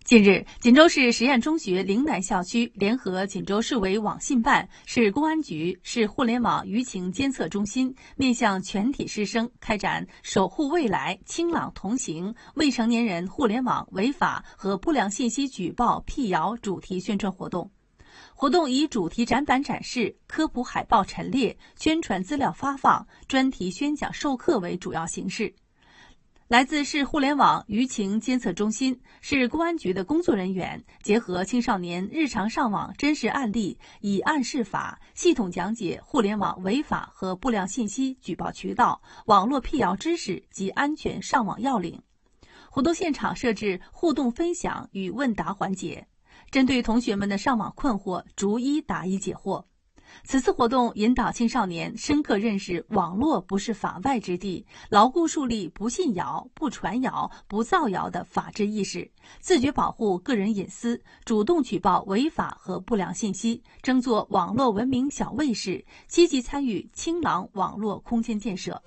近日，锦州市实验中学陵南校区联合锦州市委网信办、市公安局、市互联网舆情监测中心，面向全体师生开展“守护未来，清朗同行”未成年人互联网违法和不良信息举报辟谣主题宣传活动。活动以主题展板展示、科普海报陈列、宣传资料发放、专题宣讲授课为主要形式。来自市互联网舆情监测中心、市公安局的工作人员，结合青少年日常上网真实案例，以案释法，系统讲解互联网违法和不良信息举报渠道、网络辟谣知识及安全上网要领。活动现场设置互动分享与问答环节，针对同学们的上网困惑，逐一答疑解惑。此次活动引导青少年深刻认识网络不是法外之地，牢固树立不信谣、不传谣、不造谣的法治意识，自觉保护个人隐私，主动举报违法和不良信息，争做网络文明小卫士，积极参与清朗网络空间建设。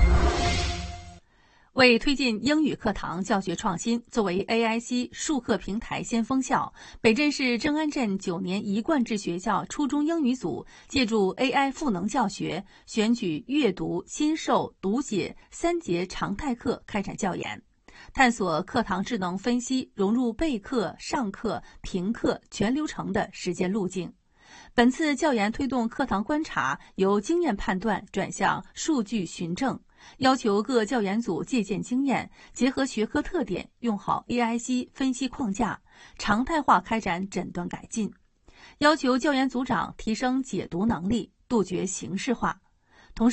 为推进英语课堂教学创新，作为 AIC 数课平台先锋校，北镇市正安镇9年一贯制学校初中英语组借助 AI 赋能教学，选取阅读、新授、读写3节常态课开展教研，探索课堂智能分析融入备课、上课、评课全流程的实践路径。本次教研推动课堂观察由经验判断转向数据循证，要求各教研组借鉴经验，结合学科特点，用好 AIC 分析框架，常态化开展诊断改进。要求教研组长提升解读能力，杜绝形式化。